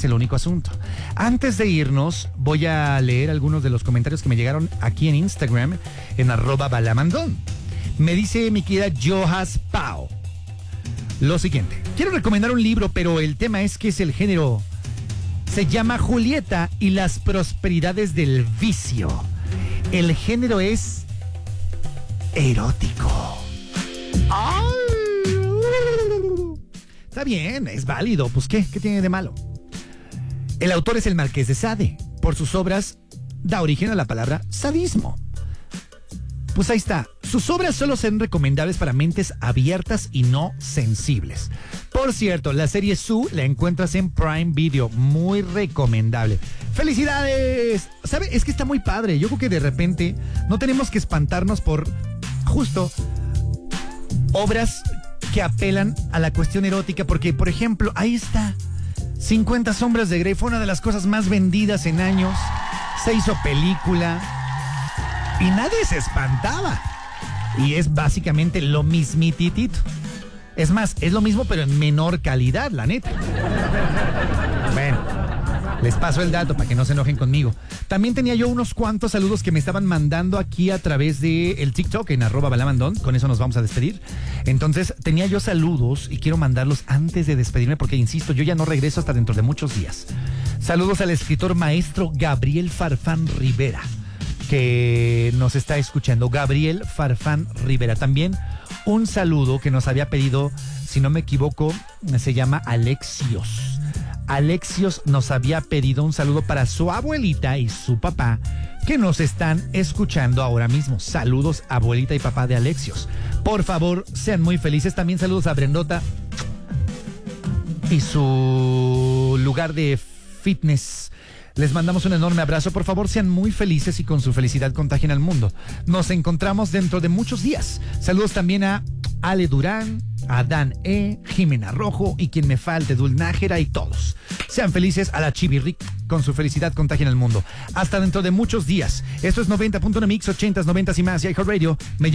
es el único asunto. Antes de irnos, voy a leer algunos de los comentarios que me llegaron aquí en Instagram, en @balamandón. Me dice mi querida Johas Pau lo siguiente: quiero recomendar un libro, pero el tema es que es el género. Se llama Julieta y las prosperidades del vicio. El género es erótico. ¡Ay! Está bien, es válido. Pues ¿qué tiene de malo? El autor es el Marqués de Sade. Por sus obras da origen a la palabra sadismo. Pues ahí está. Sus obras solo son recomendables para mentes abiertas y no sensibles. Por cierto, la serie Su la encuentras en Prime Video. Muy recomendable. ¡Felicidades! ¿Sabe? Es que está muy padre. Yo creo que de repente no tenemos que espantarnos por justo obras que apelan a la cuestión erótica. Porque, por ejemplo, ahí está. 50 sombras de Grey fue una de las cosas más vendidas en años. Se hizo película y nadie se espantaba. Y es básicamente lo mismititito. Es más, es lo mismo pero en menor calidad, la neta. Bueno, les paso el dato para que no se enojen conmigo. También tenía yo unos cuantos saludos que me estaban mandando aquí a través del TikTok en @balamandón. Con eso nos vamos a despedir. Entonces, tenía yo saludos y quiero mandarlos antes de despedirme porque, insisto, yo ya no regreso hasta dentro de muchos días. Saludos al escritor maestro Gabriel Farfán Rivera, que nos está escuchando. Gabriel Farfán Rivera. También un saludo que nos había pedido, si no me equivoco, se llama Alexios. Alexios nos había pedido un saludo para su abuelita y su papá, que nos están escuchando ahora mismo. Saludos, abuelita y papá de Alexios. Por favor, sean muy felices. También saludos a Brendota y su lugar de fitness. Les mandamos un enorme abrazo. Por favor, sean muy felices y con su felicidad contagien al mundo. Nos encontramos dentro de muchos días. Saludos también a Ale Durán, a Dan E, Jimena Rojo y quien me falte, Dulnájera y todos. Sean felices. A la Chivirric, con su felicidad contagien al mundo. Hasta dentro de muchos días. Esto es 90.1 Mix, 80s, 90s y más y iHeartRadio.